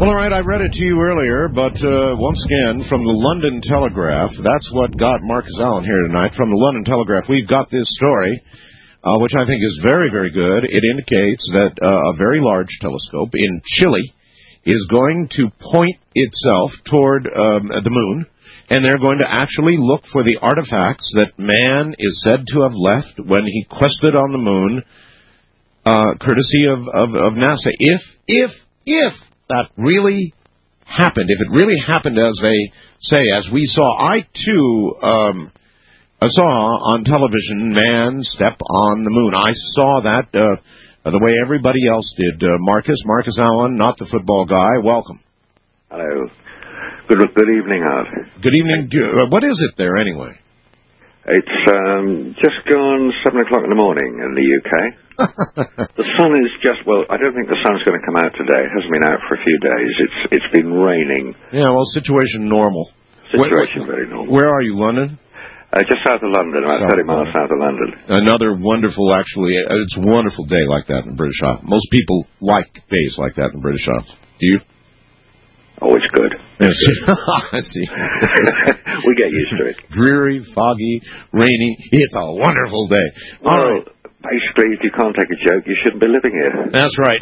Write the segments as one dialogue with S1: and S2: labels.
S1: Well, all right, I read it to you earlier, but once again, from the London Telegraph, that's what got Marcus Allen here tonight. From the London Telegraph, we've got this story, which I think is very, very good. It indicates that a very large telescope in Chile is going to point itself toward the moon, and they're going to actually look for the artifacts that man is said to have left when he quested on the moon, courtesy of NASA. If that really happened, if it really happened as they say, as we saw, I too saw on television man step on the moon. I saw that the way everybody else did. Marcus Allen, not the football guy. Welcome.
S2: Hello. Good evening, Art.
S1: Good evening. What is it there anyway?
S2: It's just gone 7 o'clock in the morning in the UK. The sun is just, well, I don't think the sun's going to come out today. It hasn't been out for a few days. It's been raining.
S1: Yeah, well, situation normal.
S2: Situation very normal.
S1: Where are you, London?
S2: Just south of London, about 30 miles south of London.
S1: Another wonderful, actually, it's a wonderful day like that in British Isles. Most people like days like that in British Isles. Do you?
S2: Oh, it's good.
S1: I see.
S2: We get used to it.
S1: Dreary, foggy, rainy. It's a wonderful day.
S2: Well, all right. Basically, if you can't take a joke, you shouldn't be living here.
S1: That's right.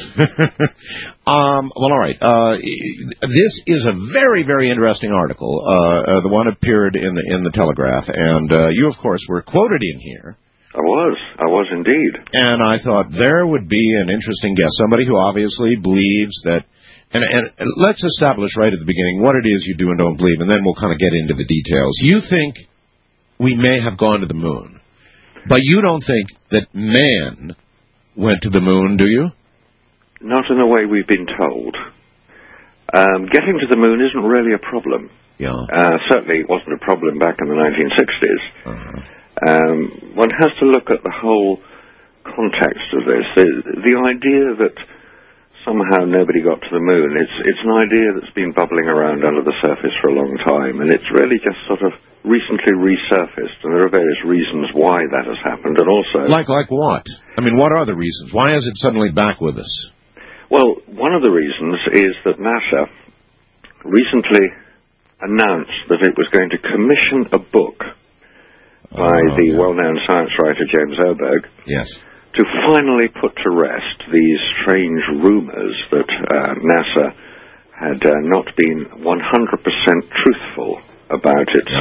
S1: Well, all right. This is a very, very interesting article. The one appeared in the Telegraph, and you, of course, were quoted in here.
S2: I was indeed.
S1: And I thought there would be an interesting guest, somebody who obviously believes that. And let's establish right at the beginning what it is you do and don't believe, and then we'll kind of get into the details. You think we may have gone to the moon, but you don't think that man went to the moon, do you?
S2: Not in the way we've been told. Getting to the moon isn't really a problem.
S1: Yeah.
S2: Certainly it wasn't a problem back in the 1960s.
S1: Uh-huh.
S2: One has to look at the whole context of this. The idea that somehow nobody got to the moon, it's an idea that's been bubbling around under the surface for a long time, and it's really just sort of recently resurfaced, and there are various reasons why that has happened, and also... Like
S1: what? I mean, what are the reasons? Why is it suddenly back with us?
S2: Well, one of the reasons is that NASA recently announced that it was going to commission a book by the well-known science writer James Oberg.
S1: Yes.
S2: To finally put to rest these strange rumors that NASA had not been 100% truthful about its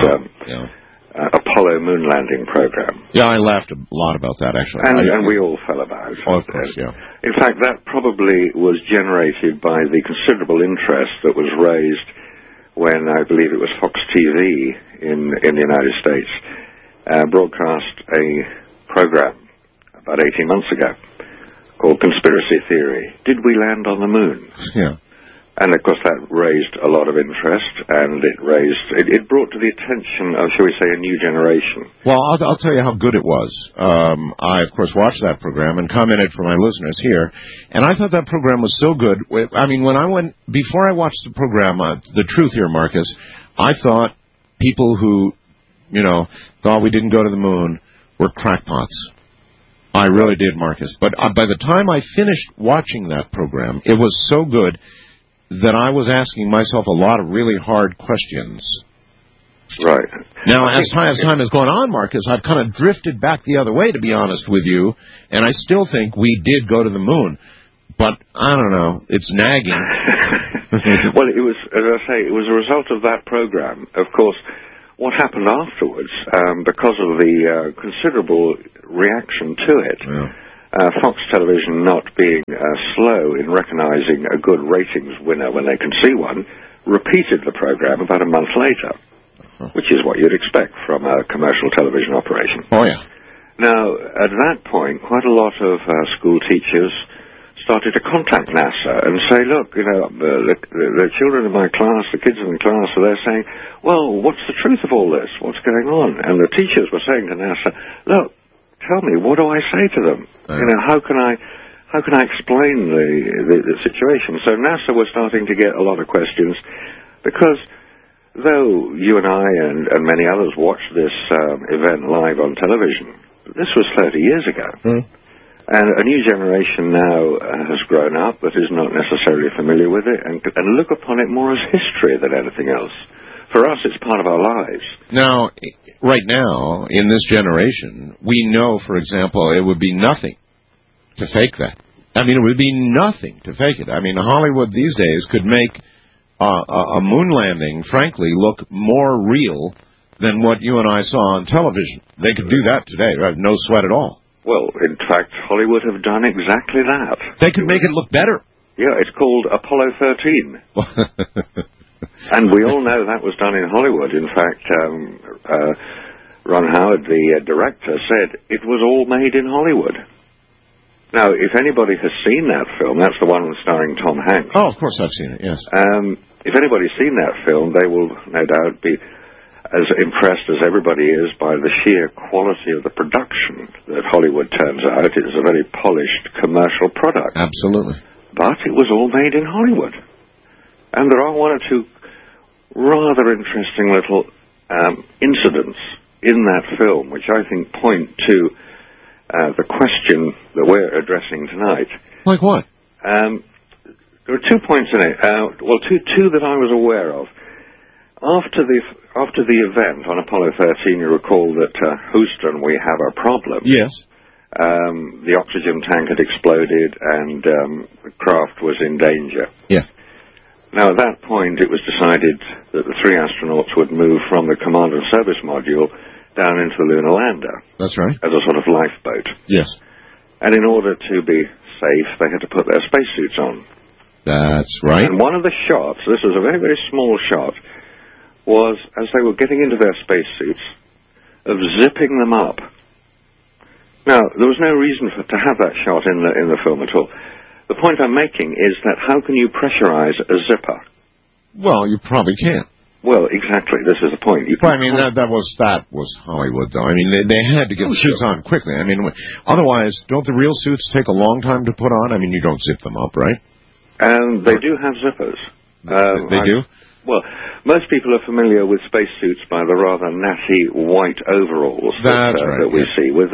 S2: Apollo moon landing program.
S1: Yeah, I laughed a lot about that, actually.
S2: And we all fell about.
S1: Oh, of course, yeah.
S2: In fact, that probably was generated by the considerable interest that was raised when, I believe it was Fox TV in the United States, broadcast a program about 18 months ago, called Conspiracy Theory. Did we land on the moon?
S1: Yeah.
S2: And, of course, that raised a lot of interest, and it brought to the attention of, shall we say, a new generation.
S1: Well, I'll tell you how good it was. I, of course, watched that program and commented for my listeners here, and I thought that program was so good. I mean, before I watched the program, The Truth Here, Marcus, I thought people who, thought we didn't go to the moon were crackpots. I really did, Marcus. But by the time I finished watching that program, it was so good that I was asking myself a lot of really hard questions.
S2: Right.
S1: Now, as time has gone on, Marcus, I've kind of drifted back the other way, to be honest with you, and I still think we did go to the moon. But, I don't know, it's nagging.
S2: Well, it was, as I say, it was a result of that program. Of course, what happened afterwards, because of the considerable reaction to it, Fox Television not being slow in recognizing a good ratings winner when they can see one, repeated the program about a month later, which is what you'd expect from a commercial television operation.
S1: Oh, yeah.
S2: Now, at that point, quite a lot of school teachers started to contact NASA and say, look, the children in my class, the kids in the class, they're saying, well, what's the truth of all this? What's going on? And the teachers were saying to NASA, look, tell me, what do I say to them? How can I explain the situation? So NASA was starting to get a lot of questions because though you and I and many others watched this event live on television, this was 30 years ago. And a new generation now has grown up that is not necessarily familiar with it and look upon it more as history than anything else. For us, it's part of our lives.
S1: Now, right now, in this generation, we know, for example, it would be nothing to fake that. I mean, it would be nothing to fake it. I mean, Hollywood these days could make a moon landing, frankly, look more real than what you and I saw on television. They could do that today, right? No sweat at all.
S2: Well, in fact, Hollywood have done exactly that.
S1: They could make it look better.
S2: Yeah, it's called Apollo 13. And we all know that was done in Hollywood. In fact, Ron Howard, the director, said it was all made in Hollywood. Now, if anybody has seen that film, that's the one starring Tom Hanks.
S1: Oh, of course I've seen it, yes.
S2: If anybody's seen that film, they will no doubt be as impressed as everybody is by the sheer quality of the production that Hollywood turns out. It's a very polished commercial product.
S1: Absolutely.
S2: But it was all made in Hollywood. And there are one or two rather interesting little incidents in that film, which I think point to the question that we're addressing tonight.
S1: Like what?
S2: There are 2 points in it. Two that I was aware of. After the event on Apollo 13, you recall that Houston, we have a problem.
S1: Yes.
S2: The oxygen tank had exploded and the craft was in danger.
S1: Yeah.
S2: Now, at that point, it was decided that the 3 astronauts would move from the command and service module down into the lunar lander.
S1: That's right.
S2: As a sort of lifeboat.
S1: Yes.
S2: And in order to be safe, they had to put their spacesuits on.
S1: That's right.
S2: And one of the shots, this was a very, very small shot, was as they were getting into their spacesuits, of zipping them up. Now, there was no reason to have that shot in the film at all. The point I'm making is that how can you pressurize a zipper?
S1: Well, you probably can't.
S2: Well, exactly. This is the point.
S1: Well, I mean, that was Hollywood, though. I mean, they had to get the suits on quickly. I mean, otherwise, don't the real suits take a long time to put on? I mean, you don't zip them up, right?
S2: And they do have zippers.
S1: They do?
S2: Well, most people are familiar with spacesuits by the rather natty white overalls that we see with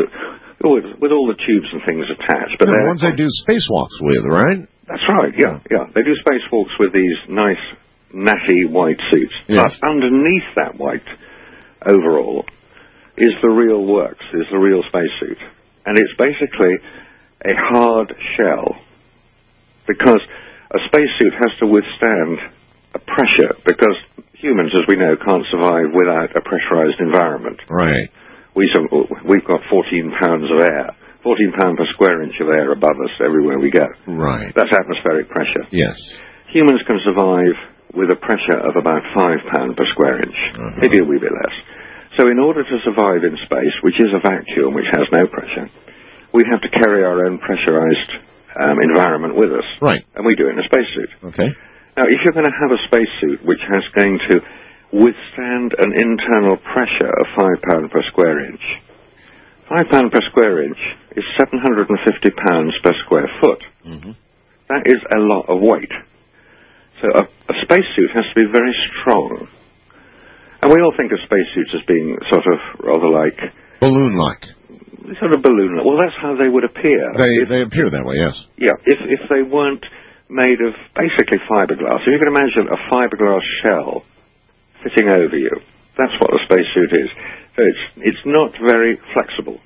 S2: all the tubes and things attached. But
S1: the ones they do spacewalks with, right?
S2: That's right. Yeah. They do spacewalks with these nice natty white suits.
S1: Yes.
S2: But underneath that white overall is the real works, is the real spacesuit, and it's basically a hard shell because a spacesuit has to withstand a pressure, because humans, as we know, can't survive without a pressurized environment.
S1: Right.
S2: We've got 14 pounds of air, 14 pounds per square inch of air above us everywhere we go.
S1: Right.
S2: That's atmospheric pressure.
S1: Yes.
S2: Humans can survive with a pressure of about 5 pounds per square inch, maybe a wee bit less. So in order to survive in space, which is a vacuum, which has no pressure, we have to carry our own pressurized environment with us.
S1: Right.
S2: And we do it in a spacesuit.
S1: Okay.
S2: Now, if you're going to have a spacesuit which is going to withstand an internal pressure of 5 pounds per square inch, 5 pounds per square inch is 750 pounds per square foot.
S1: Mm-hmm.
S2: That is a lot of weight. So a spacesuit has to be very strong. And we all think of spacesuits as being sort of rather like...
S1: balloon-like.
S2: Sort of balloon-like. Well, that's how they would appear.
S1: They appear that way, yes.
S2: Yeah, if they weren't made of basically fiberglass. If you can imagine a fiberglass shell fitting over you, that's what a spacesuit is. So it's not very flexible.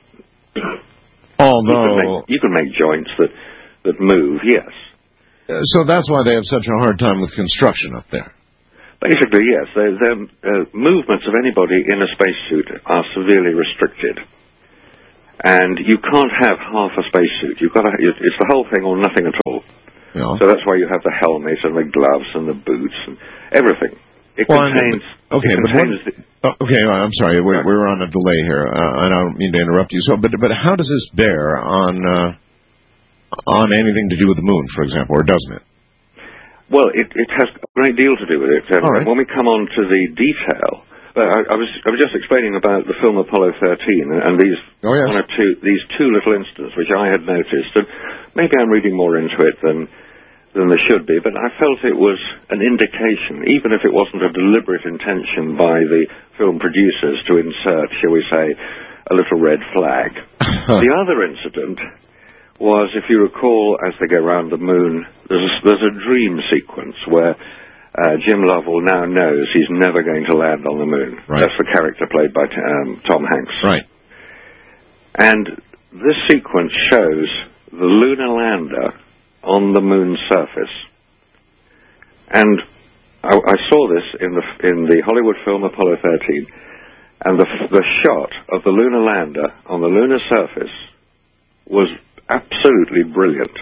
S1: Although
S2: you can make joints that move, yes.
S1: So that's why they have such a hard time with construction up there.
S2: Basically, yes. The movements of anybody in a spacesuit are severely restricted. And you can't have half a spacesuit. It's the whole thing or nothing at all.
S1: Yeah.
S2: So that's why you have the helmet and the gloves and the boots and everything. It contains...
S1: Okay, I'm sorry. We're on a delay here. I don't mean to interrupt you. So, but how does this bear on anything to do with the moon, for example, or doesn't it?
S2: Well, it has a great deal to do with it.
S1: All right.
S2: When we come on to the detail, I was just explaining about the film Apollo 13 and these these two little incidents which I had noticed, and maybe I'm reading more into it than there should be, but I felt it was an indication, even if it wasn't a deliberate intention by the film producers to insert, shall we say, a little red flag. The other incident was, if you recall, as they go around the moon, there's a dream sequence where Jim Lovell now knows he's never going to land on the moon.
S1: Right.
S2: That's the character played by Tom Hanks.
S1: Right.
S2: And this sequence shows the lunar lander on the moon's surface. And I saw this in the Hollywood film Apollo 13, and the shot of the lunar lander on the lunar surface was absolutely brilliant.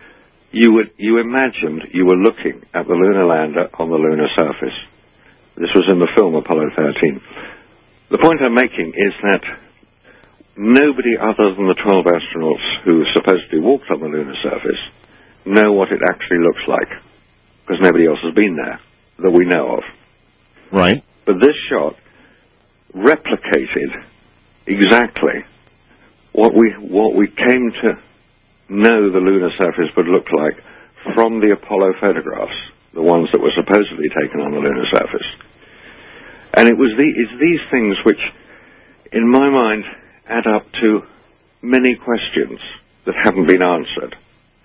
S2: You imagined you were looking at the lunar lander on the lunar surface. This was in the film Apollo 13. The point I'm making is that nobody other than the 12 astronauts who supposedly walked on the lunar surface know what it actually looks like, because nobody else has been there that we know of.
S1: Right.
S2: But this shot replicated exactly what we came to know the lunar surface would look like from the Apollo photographs, the ones that were supposedly taken on the lunar surface. And it's these things which, in my mind, add up to many questions that haven't been answered.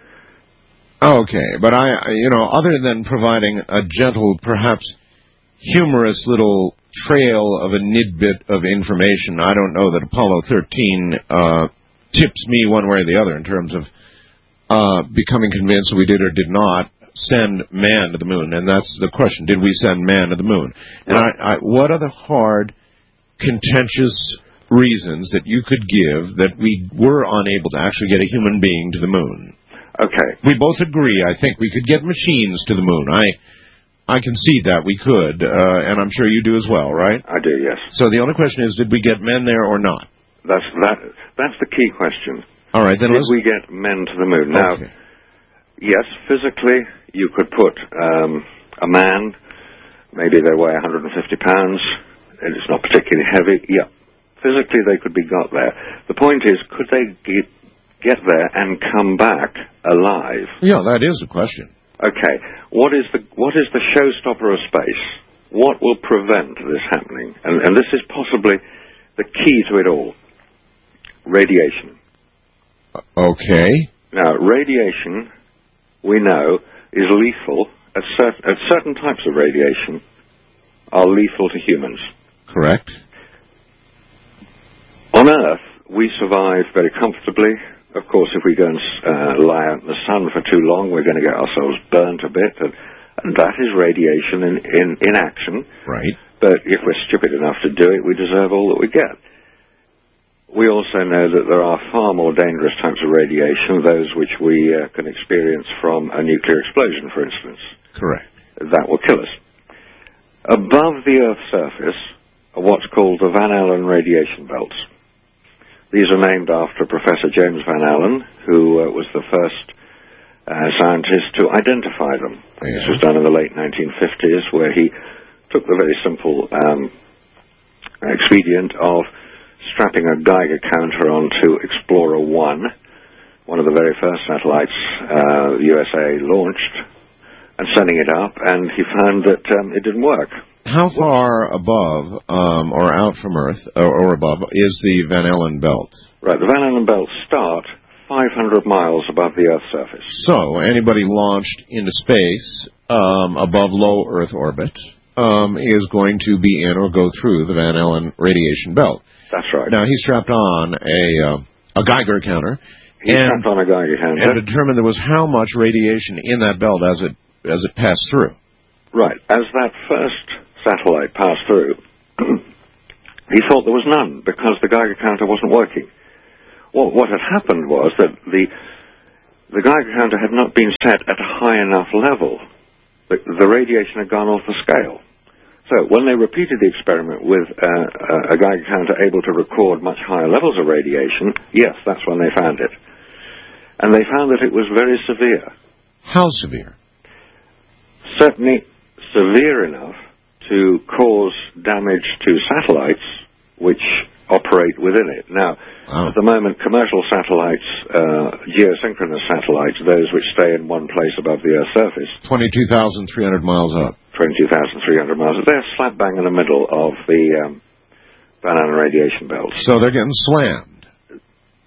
S1: Okay, but other than providing a gentle, perhaps humorous little trail of a nidbit of information, I don't know that Apollo 13 tips me one way or the other in terms of becoming convinced that we did or did not send man to the moon. And that's the question: did we send man to the moon? And what are the hard, contentious reasons that you could give that we were unable to actually get a human being to the moon?
S2: Okay.
S1: We both agree, I think, we could get machines to the moon. I concede that we could, and I'm sure you do as well, right?
S2: I do, yes.
S1: So the only question is, did we get men there or not?
S2: That's the key question.
S1: All right, then
S2: did we get men to the moon? Now,
S1: okay.
S2: Yes, physically, you could put a man, maybe they weigh 150 pounds, and it's not particularly heavy. Yeah, physically they could be got there. The point is, could they get there and come back alive?
S1: Yeah, that is the question.
S2: Okay, what is the showstopper of space? What will prevent this happening? And this is possibly the key to it all. Radiation.
S1: Okay.
S2: Now, radiation, we know, is lethal. Certain types of radiation are lethal to humans.
S1: Correct.
S2: On Earth, we survive very comfortably. Of course, if we go and lie out in the sun for too long, we're going to get ourselves burnt a bit, and that is radiation in action.
S1: Right.
S2: But if we're stupid enough to do it, we deserve all that we get. We also know that there are far more dangerous types of radiation, those which we can experience from a nuclear explosion, for instance.
S1: Correct.
S2: That will kill us. Above the Earth's surface are what's called the Van Allen radiation belts. These are named after Professor James Van Allen, who was the first scientist to identify them.
S1: Yeah.
S2: This was done in the late 1950s, where he took the very simple expedient of strapping a Geiger counter onto Explorer 1, one of the very first satellites the USA launched, and sending it up, and he found that it didn't work.
S1: How far above or out from Earth or above is the Van Allen belt?
S2: Right, the Van Allen belts start 500 miles above the Earth's surface.
S1: So anybody launched into space above low Earth orbit is going to be in or go through the Van Allen radiation belt.
S2: That's right.
S1: Now, he strapped on a Geiger counter.
S2: He strapped on a Geiger counter.
S1: And determined there was how much radiation in that belt as it passed through. Right.
S2: As that first satellite passed through, he thought there was none because the Geiger counter wasn't working. Well, what had happened was that the Geiger counter had not been set at a high enough level. The radiation had gone off the scale. So when they repeated the experiment with a Geiger counter able to record much higher levels of radiation, yes, that's when they found it. And they found that it was very severe.
S1: How severe?
S2: Certainly severe enough to cause damage to satellites which operate within it. Now, at the moment, commercial satellites, geosynchronous satellites, those which stay in one place above the Earth's surface,
S1: 22,300 miles up.
S2: 22,300 miles. They're slap bang in the middle of the Van Allen radiation belt.
S1: So they're getting slammed.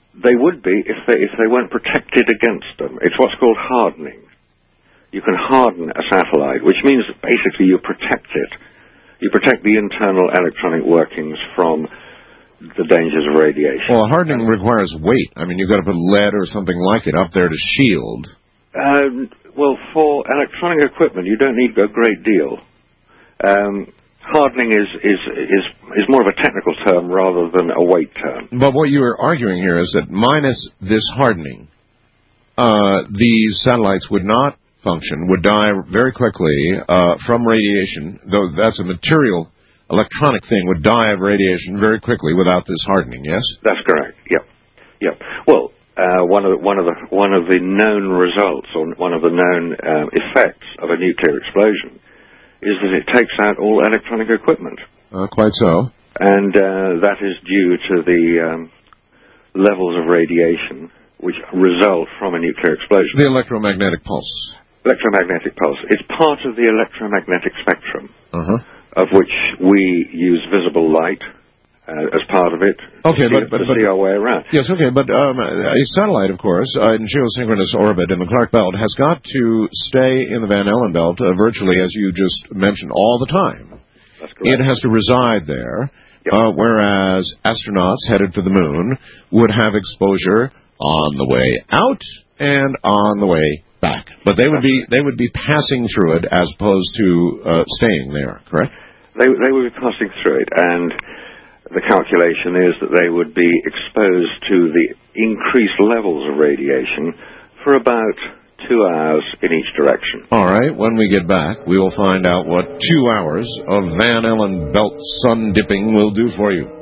S2: They would be if they weren't protected against them. It's what's called hardening. You can harden a satellite, which means that basically you protect it. You protect the internal electronic workings from the dangers of radiation.
S1: Well, hardening requires weight. I mean, you've got to put lead or something like it up there to shield.
S2: Well, for electronic equipment, you don't need a great deal. Hardening is more of a technical term rather than a weight term.
S1: But what you are arguing here is that minus this hardening, these satellites would not function, would die very quickly from radiation, though that's a material, electronic thing, would die of radiation very quickly without this hardening, yes?
S2: That's correct, yep. Well, one of the known results, or one of the known effects of a nuclear explosion is that it takes out all electronic equipment.
S1: Quite so.
S2: And that is due to the levels of radiation which result from a nuclear explosion.
S1: The electromagnetic pulse.
S2: Electromagnetic pulse. It's part of the electromagnetic spectrum, of which we use visible light as part of it,
S1: okay,
S2: to see our way around.
S1: Yes, okay, but a satellite, of course, in geosynchronous orbit in the Clark Belt has got to stay in the Van Allen Belt virtually, as you just mentioned, all the time.
S2: That's correct.
S1: It has to reside there, whereas astronauts headed for the moon would have exposure on the way out and on the way back. But they would be passing through it as opposed to staying there, correct?
S2: They would be passing through it, and the calculation is that they would be exposed to the increased levels of radiation for about 2 hours in each direction.
S1: All right. When we get back, we will find out what 2 hours of Van Allen Belt sun dipping will do for you.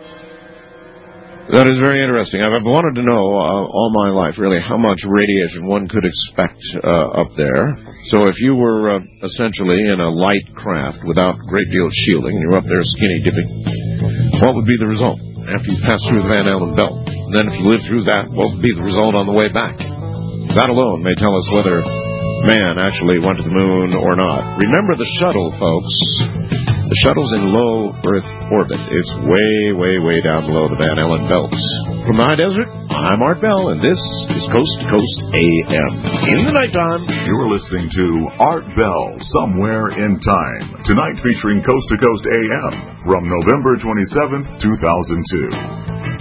S1: That is very interesting. I've wanted to know all my life, really, how much radiation one could expect up there. So if you were essentially in a light craft without a great deal of shielding, and you're up there skinny dipping, what would be the result after you pass through the Van Allen Belt? And then if you live through that, what would be the result on the way back? That alone may tell us whether man actually went to the moon or not. Remember the shuttle, folks. The shuttle's in low Earth orbit. It's way, way, way down below the Van Allen belts. From the high desert, I'm Art Bell, and this is Coast to Coast AM. In the nighttime,
S3: you're listening to Art Bell, Somewhere in Time. Tonight featuring Coast to Coast AM from November 27th, 2002.